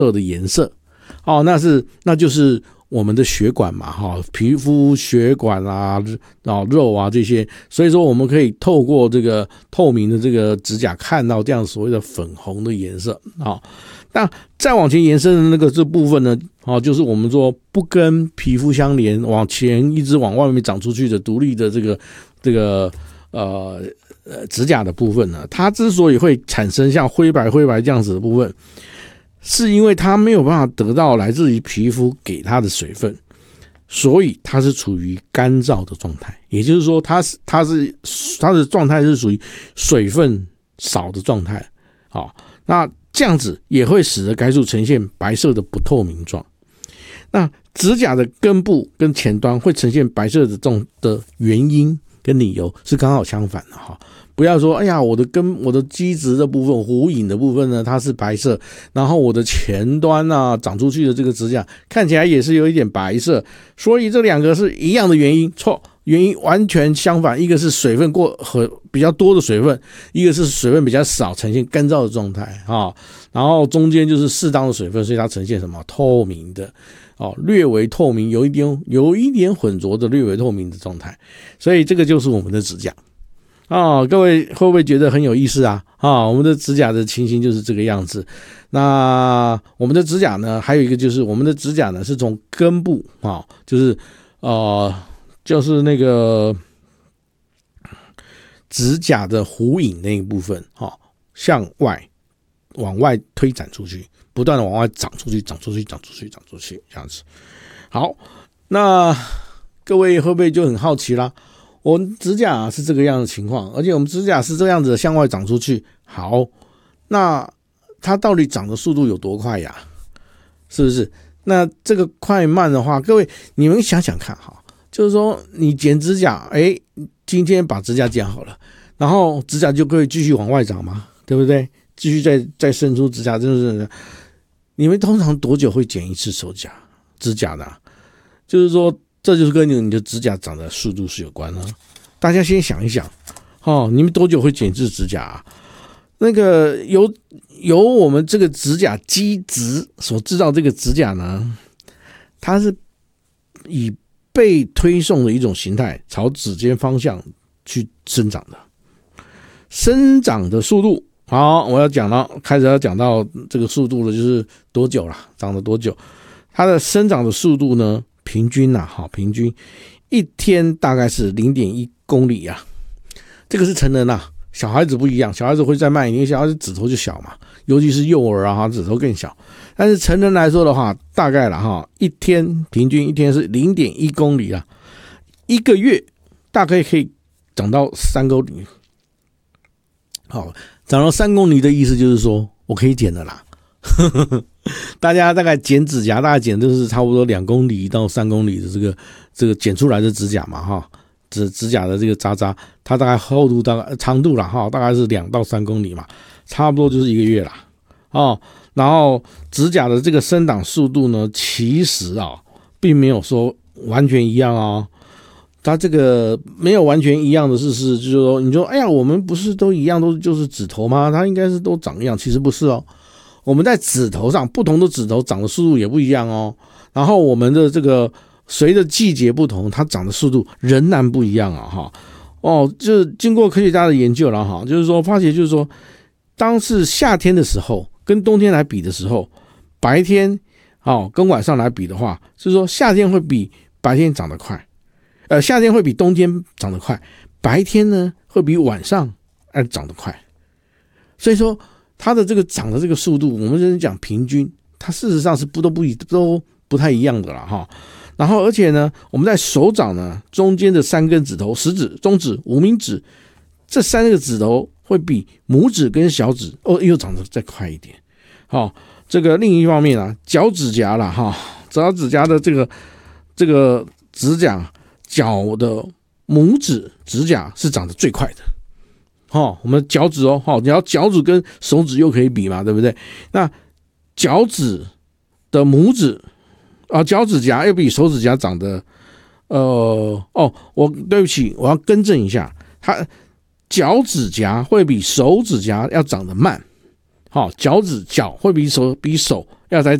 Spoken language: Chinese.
的颜色。那就是我们的血管嘛，皮肤、血管啊、肉啊这些，所以说我们可以透过这个透明的这个指甲看到这样所谓的粉红的颜色。那再往前延伸的这部分呢，就是我们说不跟皮肤相连，往前一直往外面长出去的独立的这个指甲的部分呢，它之所以会产生像灰白这样子的部分，是因为它没有办法得到来自于皮肤给它的水分，所以它是处于干燥的状态。也就是说它的状态是属于水分少的状态。那这样子也会使得该处呈现白色的不透明状。那指甲的根部跟前端会呈现白色的这种的原因跟理由是刚好相反的。不要说我的基质的部分、弧影的部分呢，它是白色，然后我的前端啊长出去的这个指甲看起来也是有一点白色，所以这两个是一样的原因。错，原因完全相反，一个是水分比较多的水分，一个是水分比较少，呈现干燥的状态然后中间就是适当的水分，所以它呈现什么透明的略微透明，有一点混浊的略微透明的状态。所以这个就是我们的指甲。各位会不会觉得很有意思啊？我们的指甲的情形就是这个样子。那我们的指甲呢，还有一个就是我们的指甲呢是从根部就是那个指甲的弧影那一部分往外推展出去，不断的往外长出去这样子。好，那各位会不会就很好奇啦？我们指甲是这个样的情况，而且我们指甲是这样子的向外长出去。好，那它到底长的速度有多快呀？是不是？那这个快慢的话，各位你们想想看就是说你剪指甲，今天把指甲剪好了，然后指甲就可以继续往外长嘛，对不对？继续再伸出指甲，就是你们通常多久会剪一次指甲呢？就是说这就是跟你的指甲长的速度是有关的。大家先想一想你们多久会剪一次指甲啊？那个由我们这个指甲基质所制造这个指甲呢，它是以被推送的一种形态朝指尖方向去生长的。生长的速度，好，我要讲了，开始要讲到这个速度了，就是多久了，长了多久。它的生长的速度呢，平均一天大概是 0.1 公里啊。这个是成人啊，小孩子不一样，小孩子会再慢一点，小孩子指头就小嘛，尤其是幼儿啊，指头更小。但是成人来说的话，大概平均一天是 0.1 公里啊，一个月大概可以长到3公里。好，长到3公里的意思就是说我可以剪了啦。大家大概剪指甲，大概剪就是差不多2公里到3公里的这个剪出来的指甲嘛指甲的这个渣，它大概厚度大概长度啦大概是2到3公里嘛，差不多就是1个月啦然后指甲的这个生长速度呢，其实并没有说完全一样它这个没有完全一样的事实，就是说你说我们不是都一样，都就是指头吗？它应该是都长一样，其实不是我们在指头上，不同的指头长的速度也不一样然后我们的这个随着季节不同，它长的速度仍然不一样就是经过科学家的研究了就是说发现，就是说当是夏天的时候跟冬天来比的时候，白天跟晚上来比的话，就是说夏天会比白天长得快，夏天会比冬天长得快，白天呢会比晚上长得快。所以说它的这个长的这个速度，我们讲平均，它事实上是都不太一样的啦然后而且呢，我们在手掌呢中间的3根指头，食指、中指、无名指，这3个指头会比拇指跟小指又长得再快一点。这个另一方面脚趾甲啦脚趾甲的这个指甲，脚的拇指指甲是长得最快的。我们脚趾然后脚趾跟手指又可以比嘛，对不对？那脚趾的拇指脚趾甲又比手指甲长得对不起，我要更正一下，它脚趾甲会比手指甲要长得慢脚趾脚会比手要再